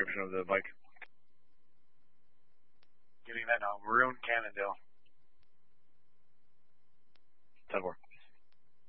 description of the bike. Getting that now. Maroon Cannondale.